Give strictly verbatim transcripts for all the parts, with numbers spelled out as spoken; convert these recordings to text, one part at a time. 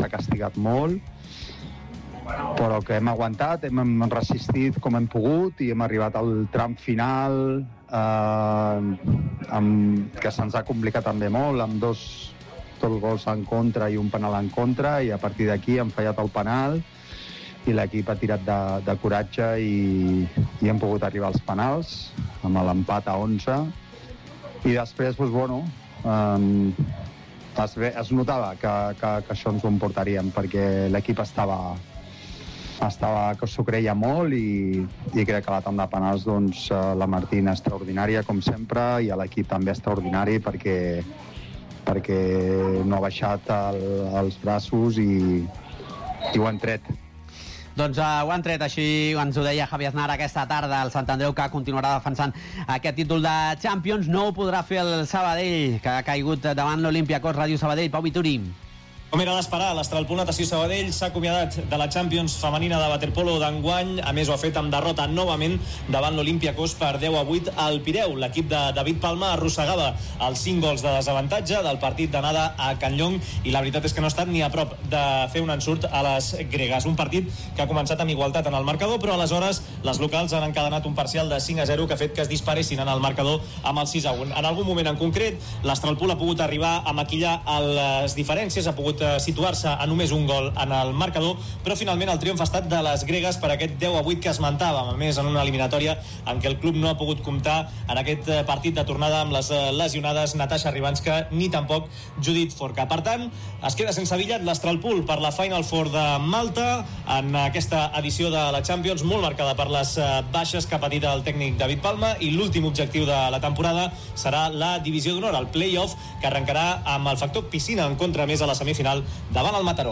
ha castigat molt, però que hem aguantat, hem, hem resistit com hem pogut i hem arribat al tram final eh, amb, que se'ns ha complicat també molt, amb dos, dos gols en contra i un penal en contra, i a partir d'aquí hem fallat el penal i l'equip ha tirat de, de coratge i, i hem pogut arribar als penals amb l'empat a onze, i després doncs, bueno, eh, es, es notava que, que, que això ens ho emportaríem, perquè l'equip estava estava que s'ho creia molt, i, i crec que a la tanda de penals doncs, la Martina extraordinària com sempre, i l'equip també extraordinari perquè, perquè no ha baixat el, els braços i, i ho han tret. Doncs uh, ho han tret, així ens ho deia Javi Aznar aquesta tarda. El Sant Andreu, que continuarà defensant aquest títol de Champions, no ho podrà fer el Sabadell, que ha caigut davant l'Olympiacos. Ràdio Sabadell, Pau Vituri. Com era d'esperar, l'Astralpool Natació Sabadell s'ha acomiadat de la Champions femenina de waterpolo d'enguany. A més, ho ha fet amb derrota novament davant l'Olympiacos per deu a vuit al Pireu. L'equip de David Palma arrossegava els cinc gols de desavantatge del partit d'anada a Can Llong, i la veritat és que no ha estat ni a prop de fer un ensurt a les gregues. Un partit que ha començat amb igualtat en el marcador, però aleshores les locals han encadenat un parcial de cinc a zero que ha fet que es disparessin en el marcador amb el sis a un. En algun moment en concret, l'Astralpool ha pogut arribar a maquillar les diferències, ha pogut situar-se a només un gol en el marcador, però finalment el triomf ha estat de les gregues per aquest deu a vuit que esmentàvem, a més en una eliminatòria en què el club no ha pogut comptar en aquest partit de tornada amb les lesionades Natasha Ribanska ni tampoc Judit Forca. Per tant, es queda sense bitllet l'Astralpool per la Final Four de Malta en aquesta edició de la Champions, molt marcada per les baixes que ha patit el tècnic David Palma, i l'últim objectiu de la temporada serà la divisió d'honor, el play-off, que arrencarà amb el factor piscina en contra, més a la semifinal davant el Mataró.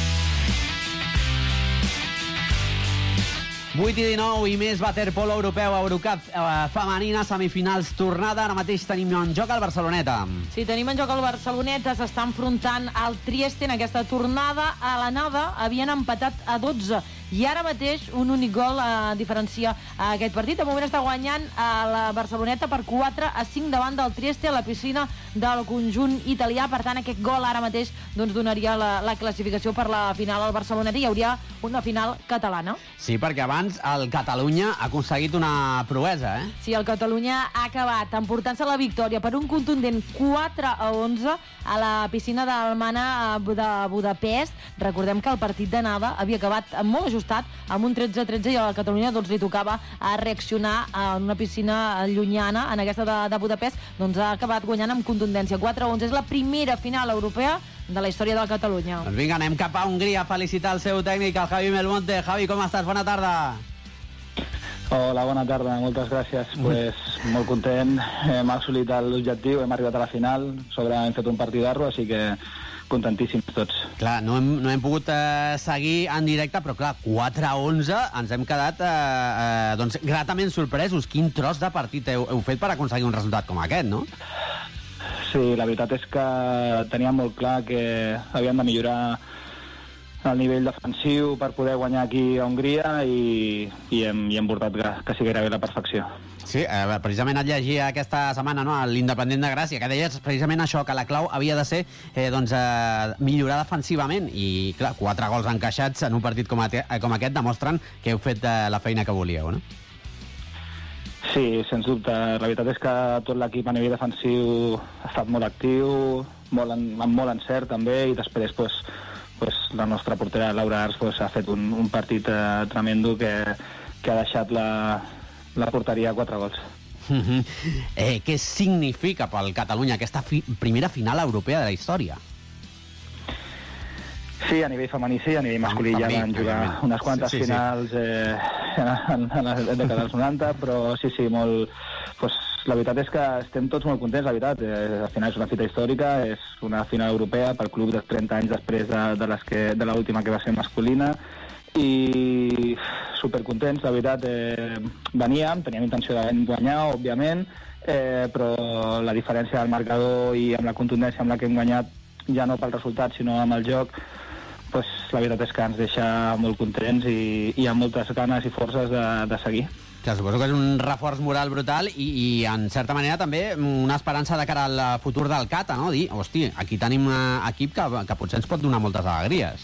vuit i dinou i més waterpolo europeu, Eurocup eh, femenina, semifinals tornada. Ara mateix tenim en joc el Barceloneta. Sí, tenim en joc el Barceloneta, s'està enfrontant al Trieste en aquesta tornada. A l'anada havien empatat a dotze i ara mateix un únic gol eh, diferencia aquest partit. De moment està guanyant a la Barceloneta per quatre a cinc davant del Trieste a la piscina del conjunt italià. Per tant, aquest gol ara mateix doncs, donaria la, la classificació per la final al Barceloneta, i hi hauria una final catalana. Sí, perquè abans el Catalunya ha aconseguit una proesa, eh? Sí, el Catalunya ha acabat emportant-se la victòria per un contundent quatre a onze a la piscina del Mana de Budapest. Recordem que el partit d'anada havia acabat molt ajustat, amb un tretze a tretze, i a la Catalunya doncs, li tocava a reaccionar en una piscina llunyana. En aquesta de, de Budapest doncs, ha acabat guanyant amb contundència. quatre a onze és la primera final europea de la història de Catalunya. Doncs vinga, anem cap a Hongria a felicitar el seu tècnic, el Javi Belmonte. Javi, com estàs? Bona tarda. Hola, bona tarda, moltes gràcies. Mm. Pues, molt content, hem assolit l'objectiu, hem arribat a la final, sobre hem fet un partidarro, així que contentíssims tots. Clar, no hem, no hem pogut eh, seguir en directe, però clar, quatre a onze ens hem quedat eh, eh, doncs, gratament sorpresos. Quin tros de partit heu, heu fet per aconseguir un resultat com aquest, no? Sí, la veritat és que teníem molt clar que havíem de millorar el nivell defensiu per poder guanyar aquí a Hongria, i, i, hem, i hem portat que, que sigui gairebé la perfecció. Sí, eh, precisament et llegia aquesta setmana, no?, l'Independent de Gràcia, que deies precisament això, que la clau havia de ser eh, doncs, eh, millorar defensivament, i clar, quatre gols encaixats en un partit com, a, com aquest demostren que heu fet eh, la feina que volíeu, no? Sí, sens dubte. La veritat és que tot l'equip a nivell defensiu ha estat molt actiu, molt en, amb molt encert també, i després pues, pues, la nostra portera Laura Ars pues, ha fet un, un partit eh, tremendo que, que ha deixat la, la porteria a quatre gols. Mm-hmm. eh, què significa pel Catalunya aquesta fi, primera final europea de la història? Sí, a nivell femení sí, a nivell masculí ja van jugar unes quantes sí, sí, finals eh, en, en la dècada dels noranta, però sí, sí, molt... Pues, la veritat és que estem tots molt contents, la veritat. Eh, al final és una fita històrica, és una final europea pel club de trenta anys després de, de, les que, de l'última que va ser masculina, i supercontents, la veritat. Eh, veníem, teníem intenció de guanyar, òbviament, eh, però la diferència del marcador i amb la contundència amb la que hem guanyat, ja no pel resultat, sinó amb el joc, pues, la veritat és que ens deixa molt contents i, i amb moltes ganes i forces de, de seguir. Clar, suposo que és un reforç moral brutal i, i en certa manera també una esperança de cara al futur del Cata, no? Dir, hosti, aquí tenim un equip que, que potser ens pot donar moltes alegries.